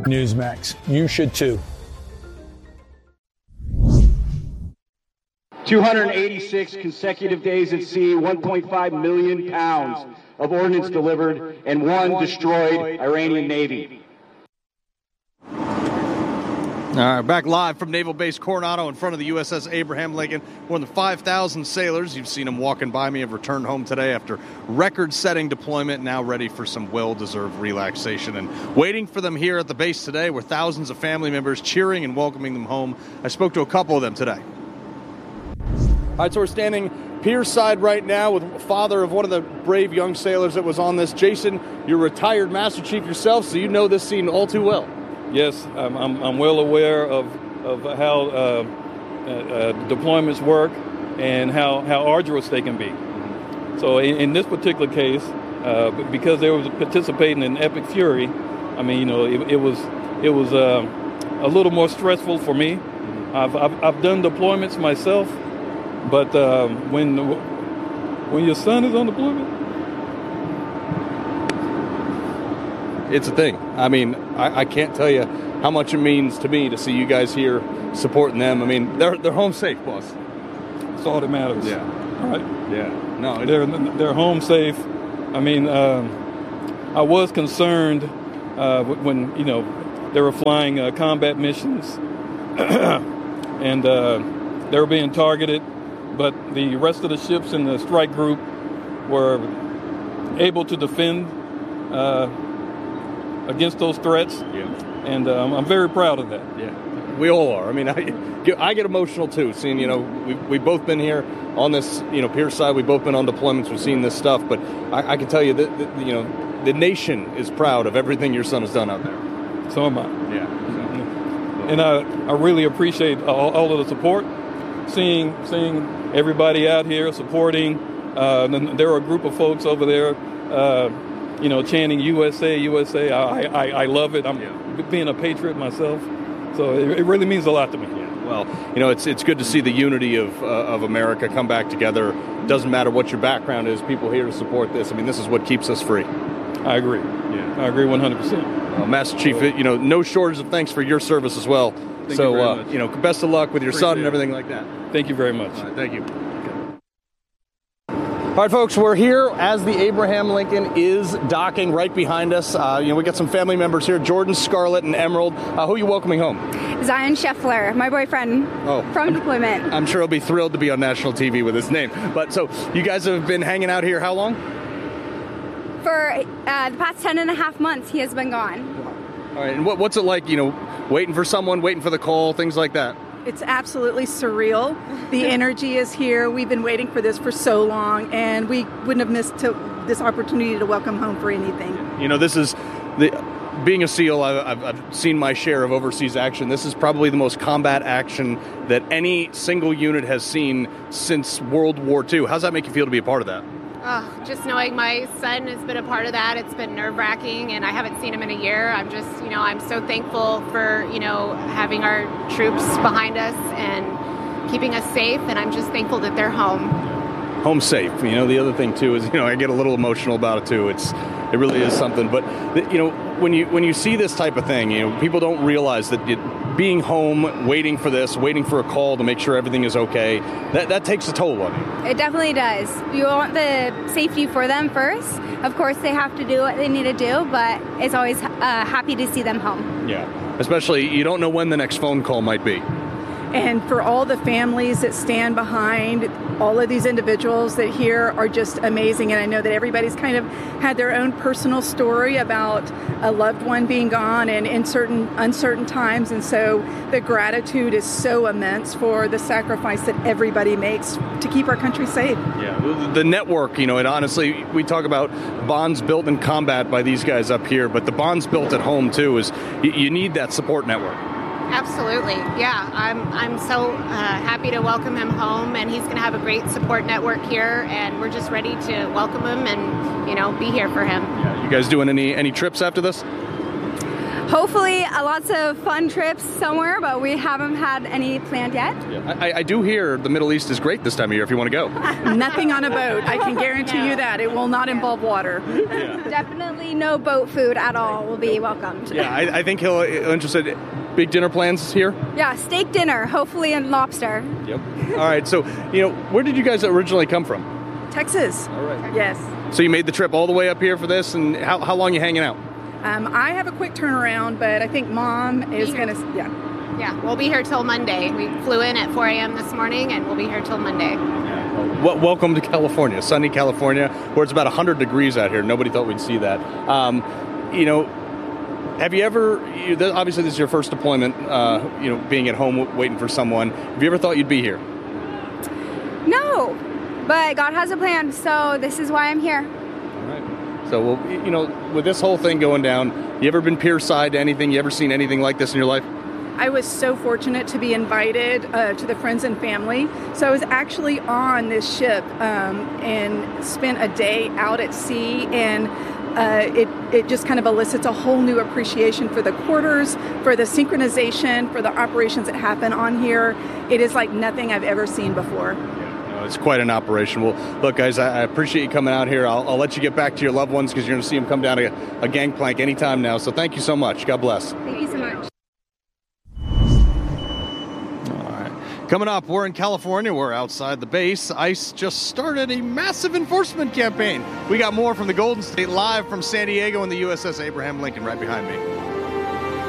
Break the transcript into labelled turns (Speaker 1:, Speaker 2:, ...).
Speaker 1: Newsmax. You should too.
Speaker 2: 286 consecutive days at sea, 1.5 million pounds of ordnance delivered, and one destroyed Iranian Navy.
Speaker 3: All right, back live from Naval Base Coronado in front of the USS Abraham Lincoln. More than 5,000 sailors, you've seen them walking by me, have returned home today after record-setting deployment, now ready for some well-deserved relaxation. And waiting for them here at the base today were thousands of family members cheering and welcoming them home. I spoke to a couple of them today. All right, so we're standing pier side right now with the father of one of the brave young sailors that was on this. Jason, you're retired Master Chief yourself, so you know this scene all too well.
Speaker 4: Yes, I'm well aware of how deployments work and how arduous they can be. So in this particular case, because they were participating in Epic Fury, I mean, you know, it was a little more stressful for me. I've done deployments myself, but when your son is on deployment,
Speaker 3: it's a thing. I mean, I can't tell you how much it means to me to see you guys here supporting them. I mean, they're home safe, boss.
Speaker 4: That's all that matters.
Speaker 3: Yeah.
Speaker 4: Right?
Speaker 3: Yeah. No,
Speaker 4: they're home safe. I mean, I was concerned when, you know, they were flying combat missions and they were being targeted, but the rest of the ships in the strike group were able to defend against those threats.
Speaker 3: Yeah.
Speaker 4: And I'm very proud of that.
Speaker 3: Yeah. We all are. I mean, I get emotional too, seeing, you know, we've both been here on this, you know, pier side. We've both been on deployments. We've seen this stuff, but I can tell you that, you know, the nation is proud of everything your son has done out there.
Speaker 4: So am I.
Speaker 3: Yeah.
Speaker 4: And I really appreciate all of the support, seeing everybody out here supporting. There are a group of folks over there, you know, chanting USA, USA. I love it. I'm being a patriot myself, so it really means a lot to me.
Speaker 3: Yeah. Well, you know, it's good to see the unity of America come back together. Doesn't matter what your background is, people here to support this. I mean, this is what keeps us free.
Speaker 4: I agree. Yeah, I agree 100%.
Speaker 3: Master Chief, you know, no shortage of thanks for your service as well.
Speaker 4: Thank you very much.
Speaker 3: You know, best of luck with your son and everything like that.
Speaker 4: Thank you very much.
Speaker 3: All right, thank you. All right, folks, we're here as the Abraham Lincoln is docking right behind us. You know, we got some family members here, Jordan, Scarlett, and Emerald. Who are you welcoming home?
Speaker 5: Zion Scheffler, my boyfriend from deployment.
Speaker 3: I'm sure he'll be thrilled to be on national TV with his name. But so you guys have been hanging out here how long?
Speaker 5: For the past 10 and a half months, he has been gone.
Speaker 3: All right, and what's it like, you know, waiting for someone, waiting for the call, things like that?
Speaker 6: It's absolutely surreal. The energy is here. We've been waiting for this for so long, and we wouldn't have missed this opportunity to welcome home for anything.
Speaker 3: You know, this is being a SEAL, I've seen my share of overseas action. This is probably the most combat action that any single unit has seen since World War II. How's that make you feel to be a part of that?
Speaker 7: Just knowing my son has been a part of that, it's been nerve-wracking, and I haven't seen him in a year. I'm just, you know, I'm so thankful for, you know, having our troops behind us and keeping us safe, and I'm just thankful that they're home.
Speaker 3: Home safe. You know, the other thing, too, is, you know, I get a little emotional about it, too. It really is something. But, you know, when you see this type of thing, you know, people don't realize that being home, waiting for this, waiting for a call to make sure everything is okay, that takes a toll on you.
Speaker 5: It definitely does. You want the safety for them first. Of course, they have to do what they need to do, but it's always happy to see them home.
Speaker 3: Yeah, especially you don't know when the next phone call might be.
Speaker 6: And for all the families that stand behind all of these individuals that here are just amazing. And I know that everybody's kind of had their own personal story about a loved one being gone and in certain uncertain times. And so the gratitude is so immense for the sacrifice that everybody makes to keep our country safe.
Speaker 3: Yeah, the network, you know, and honestly, we talk about bonds built in combat by these guys up here, but the bonds built at home, too, is you need that support network.
Speaker 7: Absolutely. Yeah, I'm so happy to welcome him home, and he's going to have a great support network here, and we're just ready to welcome him and, you know, be here for him.
Speaker 3: Yeah, you guys doing any trips after this?
Speaker 5: Hopefully, lots of fun trips somewhere, but we haven't had any planned yet.
Speaker 3: Yeah. I do hear the Middle East is great this time of year if you want to go.
Speaker 6: Nothing on a boat. I can guarantee you that. It will not involve water.
Speaker 5: Definitely no boat food at all will be welcomed.
Speaker 3: Yeah, I think he'll interested. Big dinner plans here?
Speaker 5: Yeah, steak dinner, hopefully, and lobster.
Speaker 3: Yep. All right, so, where did you guys originally come from?
Speaker 6: Texas.
Speaker 3: All right.
Speaker 6: Yes.
Speaker 3: So you made the trip all the way up here for this, and how long are you hanging out?
Speaker 6: I have a quick turnaround, but I think Mom is going to,
Speaker 7: Yeah, we'll be here till Monday. We flew in at 4 a.m. this morning, and we'll be here till Monday.
Speaker 3: Welcome to California, sunny California, where it's about 100 degrees out here. Nobody thought we'd see that. Have you ever, obviously this is your first deployment, being at home waiting for someone. Have you ever thought you'd be here?
Speaker 5: No, but God has a plan, so this is why I'm here.
Speaker 3: All right. So, with this whole thing going down, you ever been pierside to anything? You ever seen anything like this in your life?
Speaker 6: I was so fortunate to be invited to the friends and family. So I was actually on this ship and spent a day out at sea, and it just kind of elicits a whole new appreciation for the quarters, for the synchronization, for the operations that happen on here. It is like nothing I've ever seen before.
Speaker 3: It's quite an operation. Well, look, guys, I appreciate you coming out here. I'll let you get back to your loved ones because you're going to see them come down a gangplank anytime now. So thank you so much. God bless.
Speaker 5: Thank you so much.
Speaker 3: All right. Coming up, we're in California. We're outside the base. ICE just started a massive enforcement campaign. We got more from the Golden State live from San Diego and the USS Abraham Lincoln right behind me.